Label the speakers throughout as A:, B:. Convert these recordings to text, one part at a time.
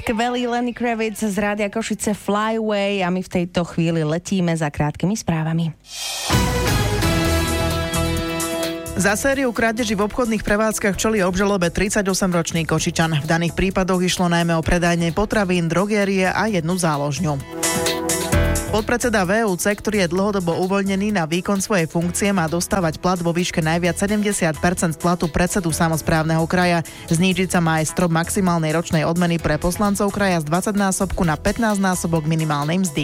A: Skvelý Lenny Kravitz z Rádia Košice Fly Away a my v tejto chvíli letíme za krátkými správami.
B: Za sériu krádeží v obchodných prevádzkach čelí obžalobe 38-ročný Košičan. V daných prípadoch išlo najmä o predajne potravín, drogérie a jednu záložňu. Podpredseda VUC, ktorý je dlhodobo uvoľnený na výkon svojej funkcie, má dostávať plat vo výške najviac 70% platu predsedu samosprávneho kraja. Znížiť sa má aj strop maximálnej ročnej odmeny pre poslancov kraja z 20-násobku na 15-násobok minimálnej mzdy.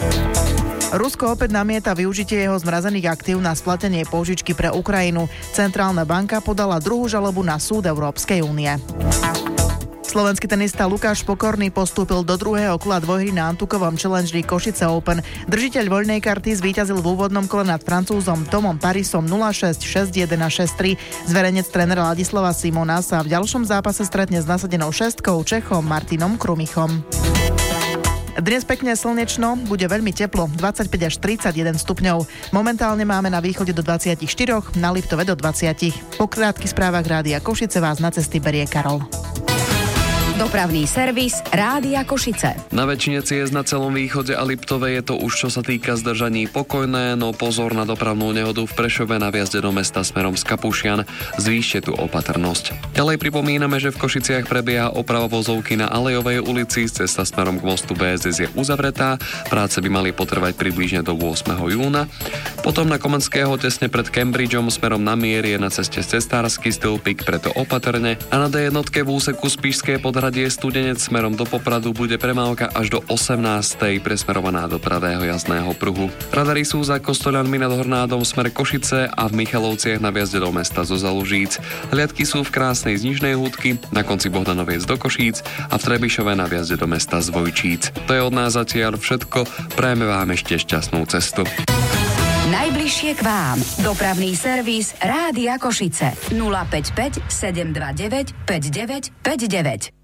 B: Rusko opäť namieta využitie jeho zmrazených aktív na splatenie pôžičky pre Ukrajinu. Centrálna banka podala druhú žalobu na súd Európskej únie. Slovenský tenista Lukáš Pokorný postúpil do druhého kola dvojhry na Antukovom Challenge League Košice Open. Držiteľ voľnej karty zvíťazil v úvodnom kole nad Francúzom Tomom Parisom 0-6, 6-1 a 6-3. Zverenec trénera Ladislava Simona sa v ďalšom zápase stretne s nasadenou šestkou Čechom Martinom Krumichom. Dnes pekne slnečno, bude veľmi teplo, 25 až 31 stupňov. Momentálne máme na východe do 24, na Liptove do 20. Po krátkych správach Rádia Košice vás na cesty berie Karol.
C: Dopravný servis Rádia Košice. Na väčšine ciest na celom východe a Liptove je to už čo sa týka zdržaní pokojné, no pozor na dopravnú nehodu v Prešove na vjazde do mesta smerom z Kapušian. Zvýšte tu opatrnosť. Ďalej pripomíname, že v Košiciach prebieha oprava vozovky na Alejovej ulici, cesta smerom k mostu BSS je uzavretá, práce by mali potrvať približne do 8. júna. Potom na Komenského tesne pred Cambridgeom smerom na Mier je na ceste cestársky stĺpik, preto opatrne, a na D1 v úseku Spišské Podhradie Studenec smerom do Popradu bude premávka až do 18. presmerovaná do pravého jazdného pruhu. Radary sú za Kostoľanmi nad Hornádom smer Košice a v Michalovciach na vjazde do mesta zo Zalužíc. Hliadky sú v Krásnej z Nižnej Húdky, na konci Bohdanoviec do Košíc a v Trebišove na vjazde do mesta z Vojčíc. To je od nás zatiaľ všetko, prajeme vám ešte šťastnú cestu. Najbližšie k vám. Dopravný servis Rádia Košice 055 729 5959.